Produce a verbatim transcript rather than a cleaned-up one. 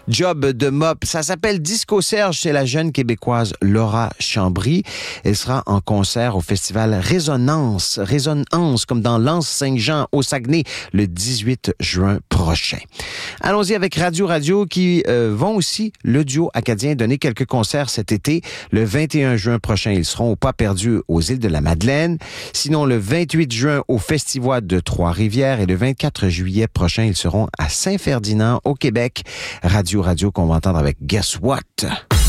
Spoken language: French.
job de mop. Ça s'appelle Disco Serge. C'est la jeune Québécoise Laura Chambry. Elle sera en concert au festival Résonance, Résonance, comme dans l'Anse-Saint-Jean au Saguenay, le dix-huit juin prochain. Allons-y avec Radio Radio qui euh, vont aussi, le duo acadien, donner quelques concerts cet été. Le vingt et un juin prochain, ils seront au Pas perdu aux îles de la Madeleine. Sinon, le vingt-huit juin au Festival de Trois-Rivières et le vingt-quatre juillet prochain, ils seront à Saint-Ferdinand au Québec. Radio Radio qu'on va entendre avec Guess What?